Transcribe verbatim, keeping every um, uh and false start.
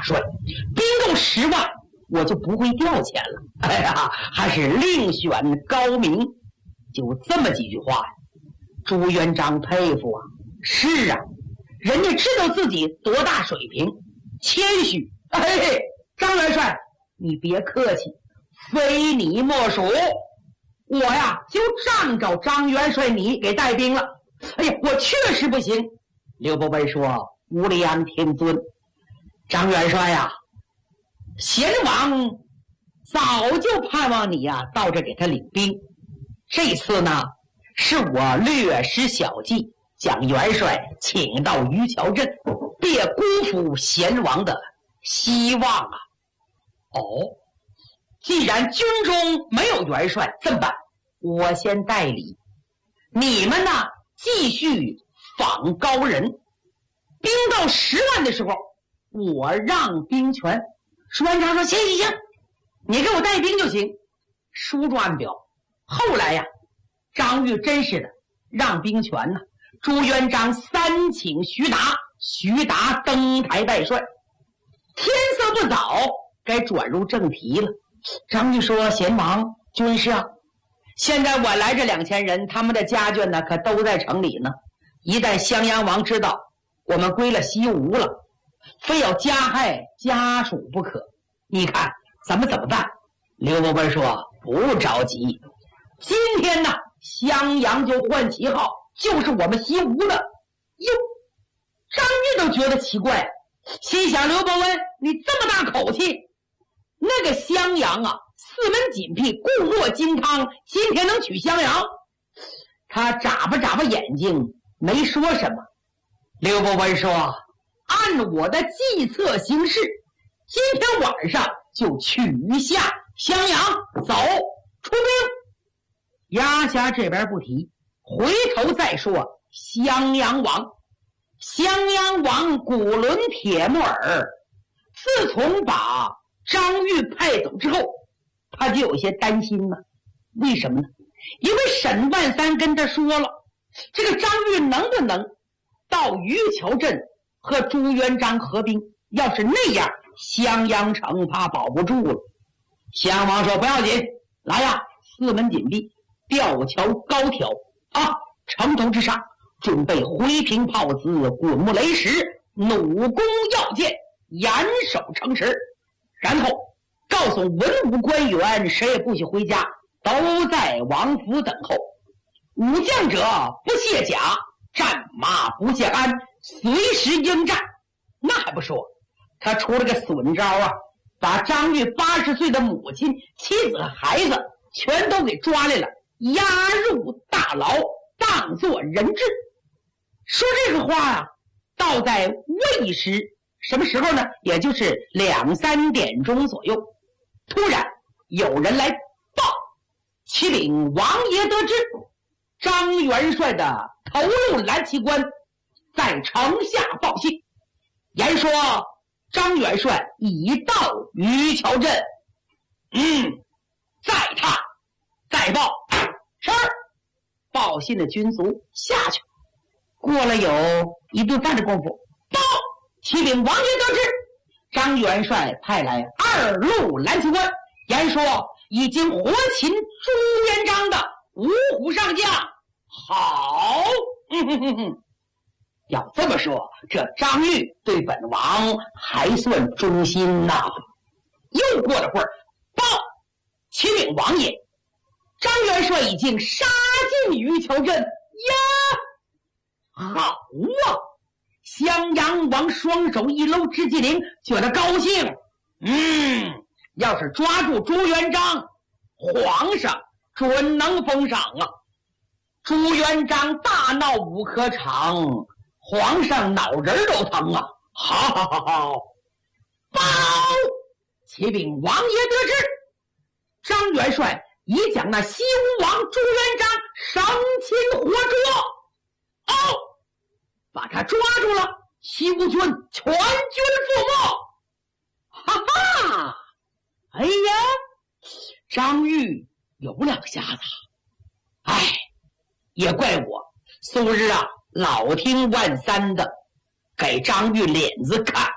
帅，兵够十万，我就不会调遣了。哎呀，还是另选高明。就这么几句话呀，朱元璋佩服啊。是啊，人家知道自己多大水平，谦虚。哎，张元帅，你别客气，非你莫属。我呀，就仗着张元帅你给带兵了。哎呀，我确实不行。刘伯温说：“无量天尊，张元帅呀、啊，贤王早就盼望你呀、啊、到这给他领兵。这次呢，是我略施小计，将元帅请到渔桥镇，别辜负贤王的希望啊。”哦，既然军中没有元帅，这么办？我先代理，你们呢继续访高人，兵到十万的时候，我让兵权。朱元璋说：“行行行，你给我带兵就行。”书中暗表。后来呀，张玉真是的让兵权呢。朱元璋三请徐达，徐达登台拜帅。天色不早，该转入正题了。张玉说：“贤王，军师啊，现在我来这两千人，他们的家眷呢，可都在城里呢。一旦襄阳王知道我们归了西吴了，非要加害家属不可。你看咱们怎么办？”刘伯温说：“不着急，今天呢，襄阳就换旗号，就是我们西吴的。”哟，张玉都觉得奇怪，心想：刘伯温，你这么大口气，那个襄阳啊，四门紧闭，固若金汤，今天能取襄阳？他眨巴眨巴眼睛，没说什么。刘伯温说：“按我的计策行事，今天晚上就取下襄阳，走，出兵。”压辖这边不提，回头再说襄阳王。襄阳王古伦铁木儿自从把张玉派走之后，他就有些担心了。为什么呢？因为沈万三跟他说了，这个张玉能不能到渔桥镇和朱元璋合兵？要是那样，襄阳城怕保不住了。襄阳王说：“不要紧，来呀，四门紧闭，吊桥高挑啊，城头之上准备回瓶炮子、滚木雷石、弩弓要箭，严守城池。然后告诉文武官员，谁也不许回家，都在王府等候。武将者不卸甲，战马不卸鞍，随时应战。”那还不说，他出了个损招啊，把张玉八十岁的母亲、妻子和孩子全都给抓来了，押入大牢，当作人质。说这个话啊，倒在未时，什么时候呢？也就是两三点钟左右。突然有人来报，启禀王爷得知，张元帅的头路蓝旗官在城下报信，言说张元帅已到渔桥镇。嗯，再探再报。是。报信的军卒下去，过了有一顿饭的功夫，报启禀王爷得知，张元帅派来二路蓝旗官，言说已经活擒朱元璋的五虎上将。好，嗯哼哼哼，要这么说，这张玉对本王还算忠心呐。又过了会儿，报启禀王爷，张元帅已经杀进渔桥镇呀！好啊！襄阳王双手一搂直击铃，觉得高兴。嗯，要是抓住朱元璋，皇上准能封赏啊！朱元璋大闹五科场，皇上脑仁都疼啊！好好好好，报启禀王爷得知，张元帅已将那西吴王朱元璋生擒活捉。哦，把他抓住了，西吴军全军覆没。哈哈，哎呀，张玉有两下子。哎，也怪我素日啊老听万三的，给张玉脸子看